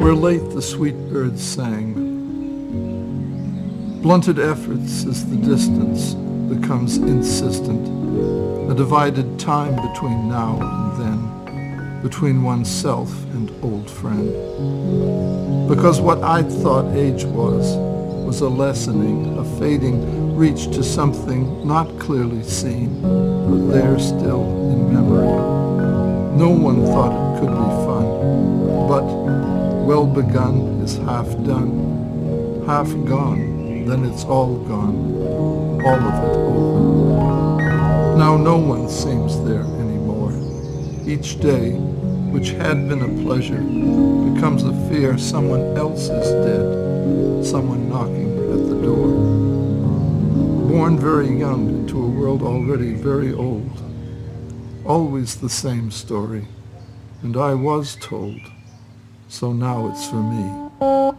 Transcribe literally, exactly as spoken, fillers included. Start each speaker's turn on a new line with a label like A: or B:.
A: Where late the sweet birds sang. Blunted efforts is the distance that comes insistent, a divided time between now and then, between oneself and old friend. Because what I'd thought age was, was a lessening, a fading reach to something not clearly seen, but there still in memory. No one thought it could be fun, but well begun is half done, half gone, then it's all gone, all of it over. Now no one seems there anymore. Each day, which had been a pleasure, becomes a fear someone else is dead, someone knocking at the door. Born very young into a world already very old. Always the same story, and I was told, so now it's for me.